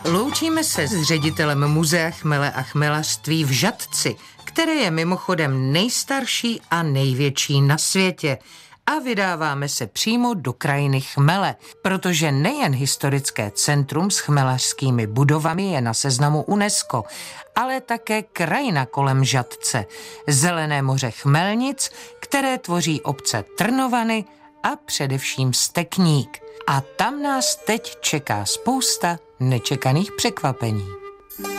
Loučíme se s ředitelem muzea chmele a chmelařství v Žatci, které je mimochodem nejstarší a největší na světě. A vydáváme se přímo do krajiny chmele, protože nejen historické centrum s chmelařskými budovami je na seznamu UNESCO, ale také krajina kolem Žatce, zelené moře Chmelnic, které tvoří obce Trnovany a především Stekník. A tam nás teď čeká spousta nečekaných překvapení.